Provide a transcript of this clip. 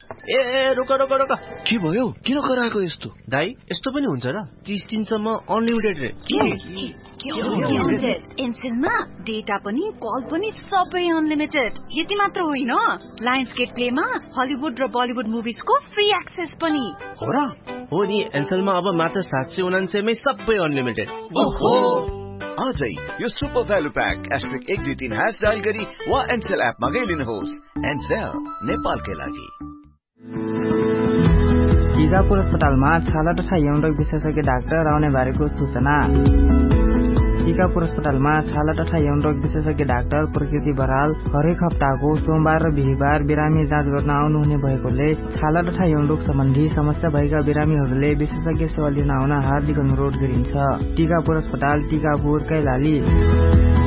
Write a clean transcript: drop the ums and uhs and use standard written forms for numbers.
ए रोक रोक रोक, के भयो? किन कराएको यस्तो? दाइ यस्तो पनि हुन्छ र? 30 दिनसम्म अनलिमिटेड रे। एनसेलमा डेटा पनि कल पनि सबै अनलिमिटेड। यति मात्र होइन, लायन्सगेट प्लेमा हलिउड र बलिउड मुभिजको फ्री एक्सेस पनि हो र? हो नि, एनसेलमा अब मात्र 799 मै सबै अनलिमिटेड। ओहो, आजै यो सुपर भ्यालु प्याक *123# डायल गरी वा एनसेल एप मा गइलिनुहोस्। एनसेल, नेपालकै लागि। टिकापुर अस्पतालमा छाला तथा यौन रोग विशेषज्ञ डाक्टर आउने बारेको सूचना। टिकापुर अस्पतालमा छाला तथा यौन रोग विशेषज्ञ डाक्टर प्रकृति बराल हरेक हप्ताको सोमबार र बिहीबार बिरामी जाँच गर्न आउनुहुने भएकोले छाला तथा यौन रोग सम्बन्धी समस्या भएका बिरामीहरूले विशेषज्ञ सेवा लिन आउन हार्दिक अनुरोध गरिन्छ। टिकापुर अस्पताल, टिकापुर, कैलाली।